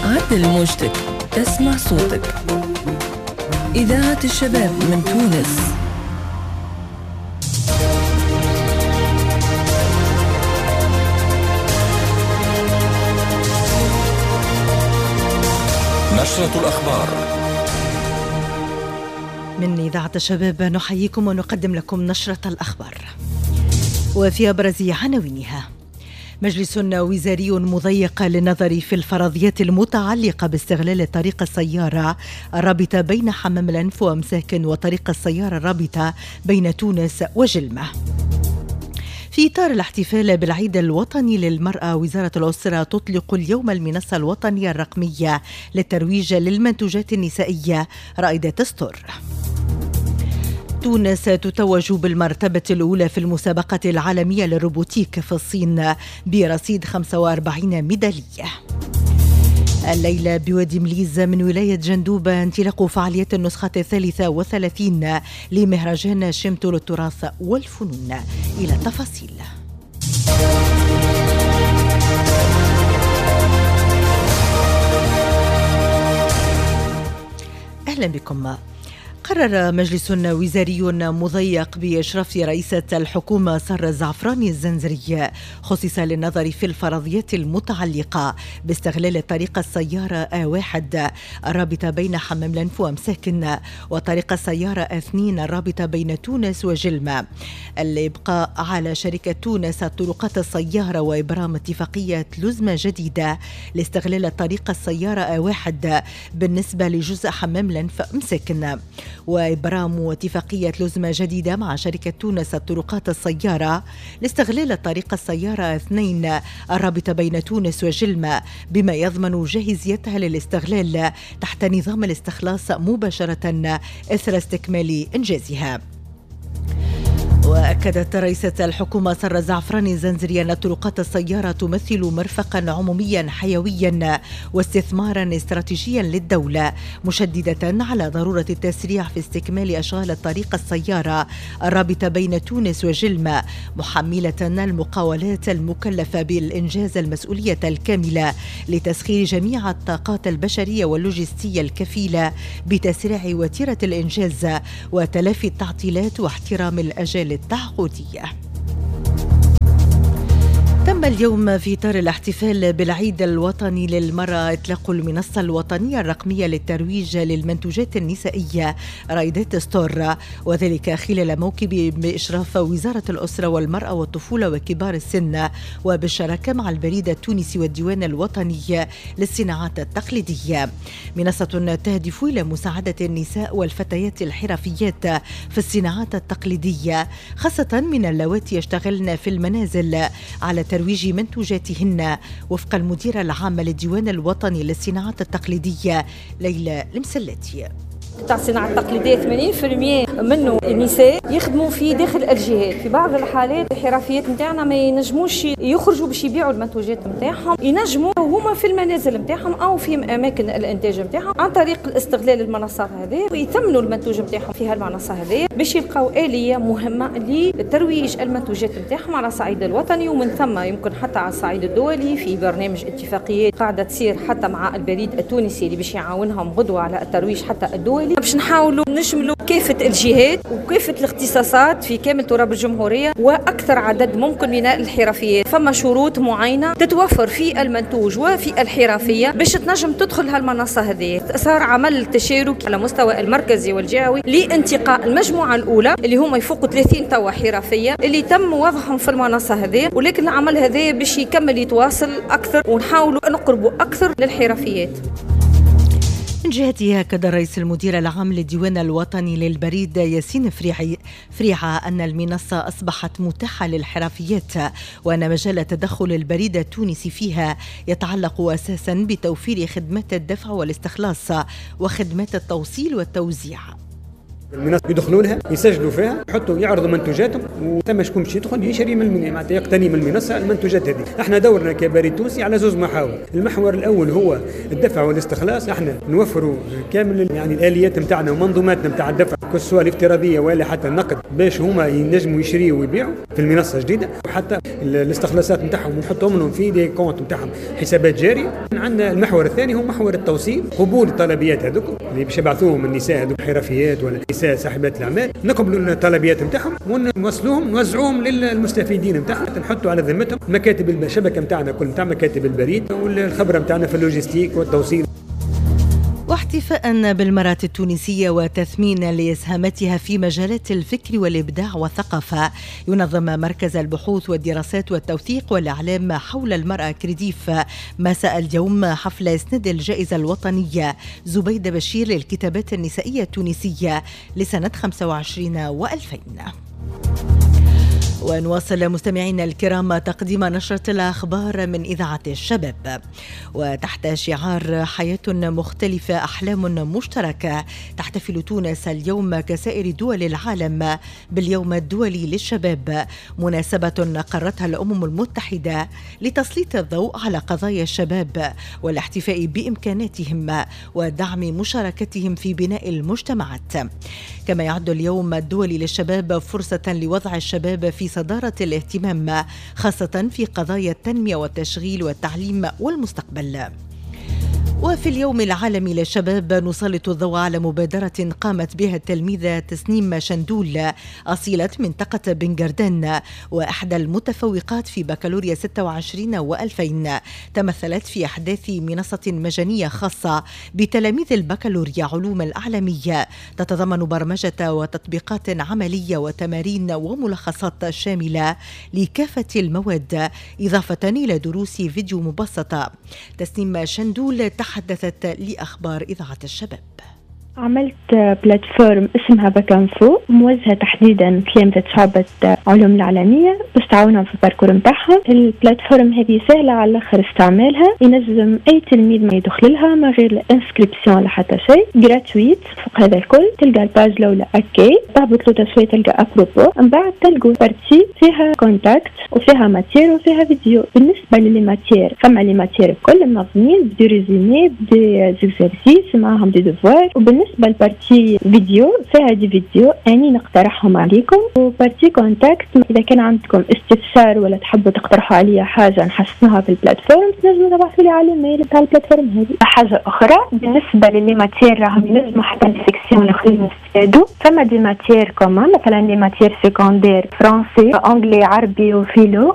عدل موجتك، اسمع صوتك. إذاعة الشباب من تونس. نشرة الأخبار من إذاعة الشباب، نحييكم ونقدم لكم نشرة الأخبار، وفي أبرز عناوينها: مجلس وزاري مضيق للنظر في الفرضيات المتعلقة باستغلال طريق السيارة الرابطة بين حمام الأنف ومساكن وطريق السيارة الرابطة بين تونس وجلمة. في إطار الاحتفال بالعيد الوطني للمرأة، وزارة الأسرة تطلق اليوم المنصة الوطنية الرقمية للترويج للمنتوجات النسائية رائدة ستور. تونس تتوج بالمرتبة الأولى في المسابقة العالمية للروبوتيك في الصين برصيد 45 ميدالية. الليلة بوادي مليز من ولاية جندوبة انطلاق فعاليات النسخة 33 لمهرجان شمتو للتراث والفنون. إلى التفاصيل. أهلا بكم. قرر مجلس وزاري مضيق بإشراف رئيسة الحكومة سارة الزعفراني الزنزري خصص للنظر في الفرضيات المتعلقة باستغلال طريق السيارة A1 الرابطة بين حمام الأنف ومساكن وطريق السيارة A2 الرابطة بين تونس وجلمة، الإبقاء على شركة تونس طرقات السيارة وإبرام اتفاقية لزمة جديدة لاستغلال طريق السيارة A1 بالنسبة لجزء حمام الأنف مساكن، وإبرام اتفاقية لزمة جديدة مع شركة تونس الطرقات السيارة لاستغلال طريق السيارة 2 الرابطة بين تونس وجلمة بما يضمن جاهزيتها للاستغلال تحت نظام الاستخلاص مباشرة إثر استكمال إنجازها. وأكدت رئيسة الحكومة سارة الزعفراني الزنزري أن طرقات السيارة تمثل مرفقا عموميا حيويا واستثمارا استراتيجيا للدولة، مشددة على ضرورة التسريع في استكمال أشغال طريق السيارة الرابطة بين تونس وجلمة، محملة المقاولات المكلفة بالإنجاز المسؤولية الكاملة لتسخير جميع الطاقات البشرية واللوجستية الكفيلة بتسريع وتيرة الإنجاز وتلافي التعطيلات واحترام الأجال التعهدية. تم اليوم في إطار الاحتفال بالعيد الوطني للمرأة إطلاق المنصة الوطنية الرقمية للترويج للمنتوجات النسائية رائدات ستور، وذلك خلال موكب بإشراف وزارة الأسرة والمرأة والطفولة وكبار السن وبالشراكة مع البريد التونسي والديوان الوطني للصناعات التقليدية. منصة تهدف إلى مساعدة النساء والفتيات الحرفيات في الصناعات التقليدية، خاصة من اللواتي يشتغلن في المنازل، على ترويج منتوجاتهن وفق المديرة العامة للديوان الوطني للصناعات التقليدية ليلى المسلاتي. تاع الصناعة التقليدية 80% منه النساء يخدموا في داخل الجهات. في بعض الحالات الحرفيات نتاعنا ما ينجموش يخرجوا باش يبيعوا المنتوجات نتاعهم، ينجموا هما في المنازل نتاعهم او في اماكن الانتاج نتاعهم عن طريق الاستغلال المنصات هذه، ويثمنوا المنتوج نتاعهم في هالمنصة هذه باش يلقاو آلية مهمة لترويج المنتوجات نتاعهم على الصعيد الوطني، ومن ثم يمكن حتى على الصعيد الدولي في برنامج اتفاقيات قاعدة تصير حتى مع البريد التونسي اللي باش يعاونهم غدوة على الترويج حتى الدولي، باش نحاولوا نشملوا كافة الجهات وكافة الاختصاصات في كامل تراب الجمهورية وأكثر عدد ممكن من الحرفيات. فما شروط معينة تتوفر في المنتوج وفي الحرفية باش تنجم تدخل هالمنصة هذه. صار عمل تشارك على مستوى المركزي والجهوي لانتقاء المجموعة الأولى اللي هم يفوقوا 30 توا حرفية اللي تم وضعهم في المنصة هذه، ولكن العمل هذا باش يكمل يتواصل أكثر ونحاولوا نقربوا أكثر للحرفيات. من جهته أكد رئيس المدير العام للديوان الوطني للبريد ياسين فريعة أن المنصة أصبحت متاحة للحرفيات، وأن مجال تدخل البريد التونسي فيها يتعلق أساسا بتوفير خدمات الدفع والاستخلاص وخدمات التوصيل والتوزيع. المنصة يدخلوا لها يسجلوا فيها يحطوا يعرضوا منتوجاتهم، وثم شكون باش يدخل يشري معناتها يقتني من المنصة المنتوجات هذه. احنا دورنا كبريد تونسي على زوج محاور. المحور الاول هو الدفع والاستخلاص، احنا نوفروا كامل يعني الاليات نتاعنا ومنظوماتنا نتاع الدفع كسوا الافتراضيه ولا حتى النقد باش هما ينجموا يشريوا ويبيعوا في المنصة الجديدة، وحتى الاستخلاصات نتاعهم ونحطهم لهم في دي كونت نتاعهم حسابات جارية. عندنا المحور الثاني هو محور التوصيل، قبول الطلبيات هذوك اللي باش يبعثوهم النساء هذوك حرفيات ولا نساء صاحبات الاعمال، نقبلوا الطلبيات نتاعهم ونوصلوهم نوزعوهم للمستفيدين نتاعهم، نحطوا على ذمتهم مكاتب الشبكه نتاعنا كل نتاع مكاتب البريد والخبره نتاعنا في اللوجستيك والتوصيل. واحتفاء بالمرأة التونسية وتثمينا لإسهاماتها في مجالات الفكر والإبداع والثقافة، ينظم مركز البحوث والدراسات والتوثيق والإعلام حول المرأة كريديف مساء اليوم حفل إسناد الجائزة الوطنية زبيدة بشير للكتابات النسائية التونسية لسنة 25 و2000. ونواصل مستمعينا الكرام تقديم نشرة الأخبار من إذاعة الشباب، وتحت شعار حياة مختلفة أحلام مشتركة تحتفل تونس اليوم كسائر دول العالم باليوم الدولي للشباب، مناسبة قررتها الأمم المتحدة لتسليط الضوء على قضايا الشباب والاحتفاء بإمكاناتهم ودعم مشاركتهم في بناء المجتمعات. كما يعد اليوم الدولي للشباب فرصة لوضع الشباب في صدارة الاهتمام، خاصة في قضايا التنمية والتشغيل والتعليم والمستقبل. وفي اليوم العالمي للشباب نسلط الضوء على مبادرة قامت بها التلميذة تسنيم شندول أصيلة منطقة بنغردان وأحدى المتفوقات في بكالوريا 26 و2000، تمثلت في أحداث منصة مجانية خاصة بتلاميذ البكالوريا علوم الأعلامية تتضمن برمجة وتطبيقات عملية وتمارين وملخصات شاملة لكافة المواد، إضافة إلى دروس فيديو مبسطة. تسنيم شندول تحدثت لأخبار إذاعة الشباب. عملت بلاتفورم اسمها باكانفو موجهة تحديدا لتلامذة شعبة علوم العالمية باش تعاونهم في الباركور نتاعهم. البلاتفورم هذه سهلة على الآخر استعمالها، ينجم أي تلميذ ما يدخل لها من غير الانسكريبسيون ولا حتى شيء، جراتويت. فوق هذا الكل تلقى الباج الأولى أكي، تهبط له شوية تلقى أبروبو، من بعد تلقوا بارتي فيها كونتاكت وفيها ماتير وفيها فيديو. بالنسبة للي ماتير فما لي ماتير كل منظمين بدي ريزيمي بدي زيكزارسيس معهم دي دوفوار، بالنسبة البارتي فيديو فيها دي فيديو أني نقترحهم عليكم، وبارتي كونتاكت إذا كان عندكم استفسار ولا تحبوا تقترحوا عليا حاجة نحسنها في البلاتفورم تنجموا تبعثوا لي على الميل بتاع البلاتفورم هذه. حاجة أخرى بالنسبة للي ماتير راهم ينجموا حتى السكسيون الآخرين يستفادوا، فما دي ماتير كومان مثلا لي ماتير سيكوندير فرنسي أنجلي عربي وفيلو